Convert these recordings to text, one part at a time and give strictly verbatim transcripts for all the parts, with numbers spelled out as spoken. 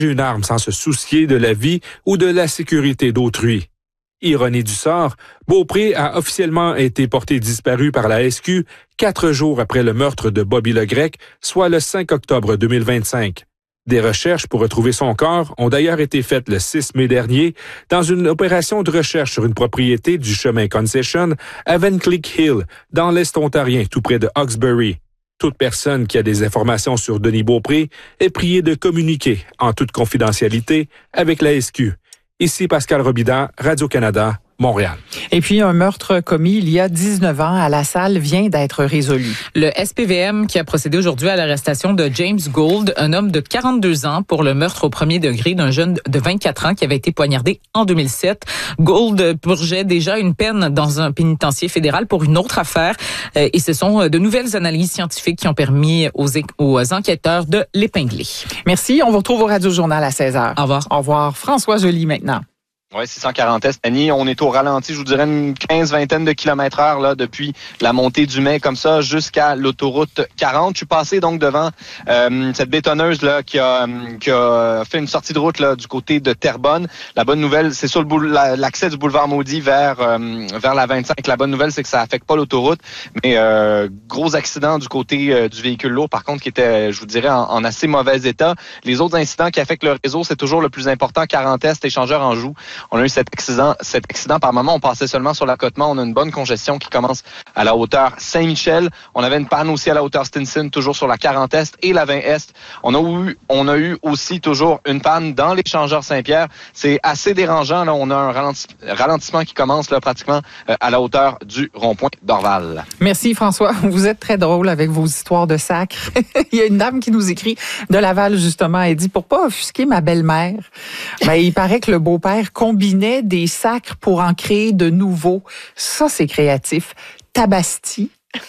une arme sans se soucier de la vie ou de la sécurité d'autrui. Ironie du sort, Beaupré a officiellement été porté disparu par la S Q quatre jours après le meurtre de Bobby Le Grec, soit le cinq octobre deux mille vingt-cinq. Des recherches pour retrouver son corps ont d'ailleurs été faites le six mai dernier dans une opération de recherche sur une propriété du chemin Concession à Van Cleek Hill, dans l'Est ontarien, tout près de Hawkesbury. Toute personne qui a des informations sur Denis Beaupré est priée de communiquer en toute confidentialité avec la S Q. Ici Pascal Robida, Radio-Canada, Montréal. Et puis, un meurtre commis il y a dix-neuf ans à La Salle vient d'être résolu. Le S P V M qui a procédé aujourd'hui à l'arrestation de James Gould, un homme de quarante-deux ans, pour le meurtre au premier degré d'un jeune de vingt-quatre ans qui avait été poignardé en deux mille sept. Gould purgeait déjà une peine dans un pénitencier fédéral pour une autre affaire. Et ce sont de nouvelles analyses scientifiques qui ont permis aux, aux enquêteurs de l'épingler. Merci. On vous retrouve au Radio-Journal à seize heures. Au revoir. Au revoir. François Joly maintenant. Oui, six cent quarante est, Annie. On est au ralenti, je vous dirais une quinze vingtaine de kilomètres heure là depuis la montée du Mai comme ça jusqu'à l'autoroute quarante. Je suis passé donc devant euh, cette bétonneuse là qui a qui a fait une sortie de route là du côté de Terrebonne. La bonne nouvelle, c'est sur le boule, la, l'accès du boulevard Maudit vers euh, vers la vingt-cinq. La bonne nouvelle, c'est que ça affecte pas l'autoroute, mais euh, gros accident du côté euh, du véhicule lourd par contre qui était, je vous dirais, en, en assez mauvais état. Les autres incidents qui affectent le réseau, c'est toujours le plus important. quarante est, échangeur en joue. On a eu cet accident, cet accident par moment. On passait seulement sur l'accotement. On a une bonne congestion qui commence à la hauteur Saint-Michel. On avait une panne aussi à la hauteur Stinson, toujours sur la quarante est et la vingt est. On a eu, on a eu aussi toujours une panne dans l'échangeur Saint-Pierre. C'est assez dérangeant. Là, on a un ralenti, ralentissement qui commence là pratiquement euh, à la hauteur du rond-point d'Orval. Merci François. Vous êtes très drôle avec vos histoires de sacre. Il y a une dame qui nous écrit de Laval justement. Elle dit pour pas offusquer ma belle-mère. Ben, il paraît que le beau-père combinait des sacres pour en créer de nouveaux. Ça, c'est créatif. Tabasti.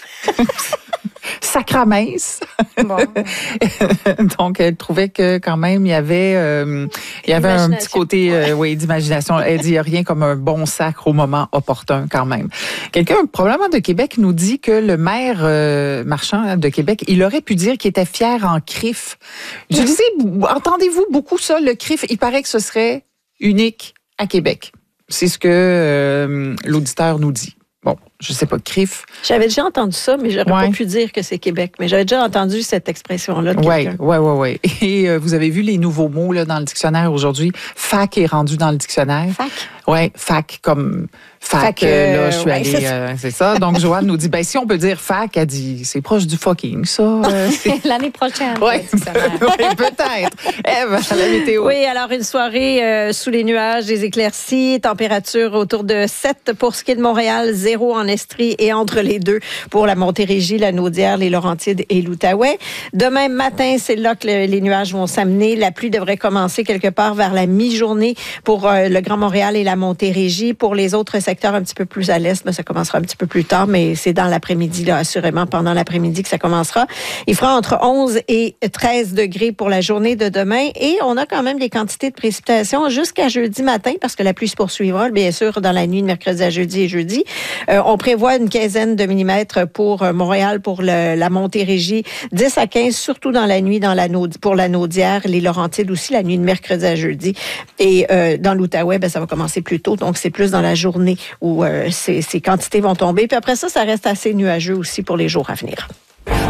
Sacramès. Bon. Donc, elle trouvait que quand même, il y avait, euh, il y avait un petit côté euh, oui, d'imagination. Elle dit rien comme un bon sacre au moment opportun quand même. Quelqu'un, probablement de Québec, nous dit que le maire euh, Marchand de Québec, il aurait pu dire qu'il était fier en C R I F. Je disais, entendez-vous beaucoup ça, le C R I F? Il paraît que ce serait unique à Québec. C'est ce que euh, l'auditeur nous dit. Bon, je sais pas, C R I F. J'avais déjà entendu ça, mais j'aurais ouais. pas pu dire que c'est Québec. Mais j'avais déjà entendu cette expression-là de ouais, quelqu'un. Oui, oui, oui. Et euh, vous avez vu les nouveaux mots là, dans le dictionnaire aujourd'hui. Fac est rendu dans le dictionnaire. Fac? Oui, fac comme fac. fac euh, là, je suis ouais, allée, c'est, euh, c'est ça. Donc, Joanne nous dit, ben si on peut dire fac, elle dit, c'est proche du fucking, ça. Euh, L'année prochaine. Oui, ouais, peut-être. Ève, à la météo. Oui, alors une soirée euh, sous les nuages, des éclaircies, température autour de sept pour ce qui est de Montréal, zéro en Estrie et entre les deux pour la Montérégie, la Naudière, les Laurentides et l'Outaouais. Demain matin, c'est là que le, les nuages vont s'amener. La pluie devrait commencer quelque part vers la mi-journée pour euh, le Grand Montréal et la Montérégie. Pour les autres secteurs un petit peu plus à l'est, ben, ça commencera un petit peu plus tard, mais c'est dans l'après-midi, là, assurément, pendant l'après-midi que ça commencera. Il fera entre onze et treize degrés pour la journée de demain et on a quand même des quantités de précipitations jusqu'à jeudi matin parce que la pluie se poursuivra, bien sûr, dans la nuit de mercredi à jeudi et jeudi. Euh, on prévoit une quinzaine de millimètres pour Montréal, pour le, la Montérégie, dix à quinze, surtout dans la nuit dans la Naud- pour la Naudière, les Laurentides aussi, la nuit de mercredi à jeudi. Et euh, dans l'Outaouais, ben, ça va commencer plus tôt, donc c'est plus dans la journée où euh, ces, ces quantités vont tomber. Puis après ça, ça reste assez nuageux aussi pour les jours à venir.